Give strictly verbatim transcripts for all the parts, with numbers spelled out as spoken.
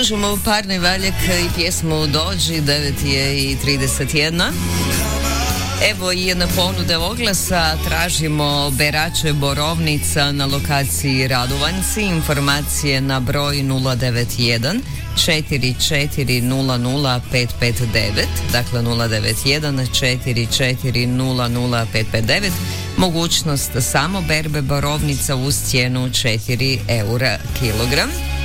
Možemo parni valjak i pjesmu Dođi, devet je i trideset jedna. Evo i jedna ponude oglasa, tražimo berače borovnica na lokaciji Radovanjci, informacije na broj nula devet jedan četiri četiri nula nula pet pet devet, dakle nula devet jedan četiri četiri nula nula pet pet devet, mogućnost samo berbe borovnica uz cijenu četiri eura kilogram.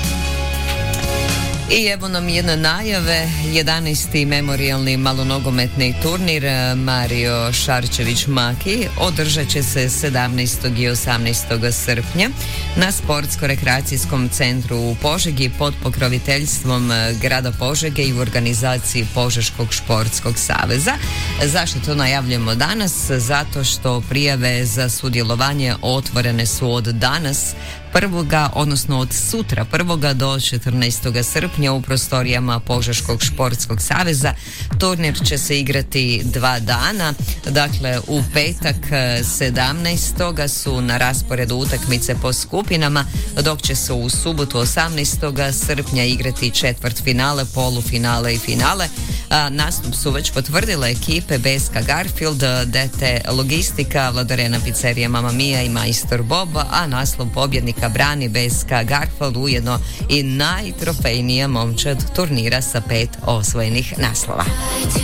I evo nam jedne najave, jedanaesti memorijalni malonogometni turnir Mario Šarčević-Maki održat će se sedamnaestog i osamnaestog srpnja na Sportsko-rekreacijskom centru u Požegi pod pokroviteljstvom grada Požege i u organizaciji Požeškog športskog saveza. Zašto to najavljamo danas? Zato što prijave za sudjelovanje otvorene su od danas prvoga, odnosno od sutra prvoga do četrnaestog srpnja u prostorijama Požeškog športskog saveza. Turnir će se igrati dva dana, dakle u petak sedamnaestog su na rasporedu utakmice po skupinama, dok će se u subotu osamnaestog srpnja igrati četvrt finale, polufinale i finale. A, nastup su već potvrdile ekipe B S K Garfield, D T Logistika, Vladarena Pizzerija Mama Mia i Majstor Bob, a naslov pobjednika brani B S K Garfield, ujedno i najtrofejnija momčad turnira sa pet osvojenih naslova.